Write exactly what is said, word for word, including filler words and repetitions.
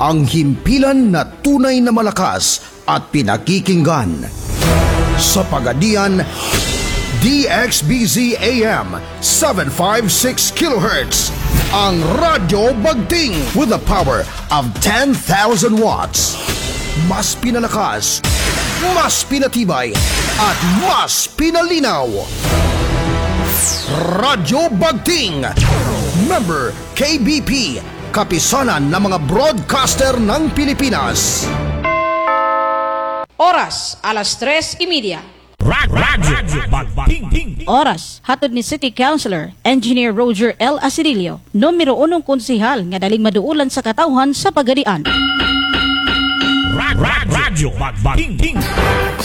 ang himpilan na tunay na malakas at pinakikinggan. Sa Pagadian, D X B Z A M seven fifty-six kilohertz, ang Radyo Bagting with a power of ten thousand watts. Mas pinalakas, mas pinatibay, at mas pinalinaw. Radyo Bagting, member K B P, kapisanan ng mga broadcaster ng Pilipinas. Oras, alas tres y media. Radyo Bagting. Oras, hatod ni City Councilor, Engineer Roger L. Asidilio, numero unong konsihal nga daling maduulan sa katawhan sa Pagadian. Radyo Bagting.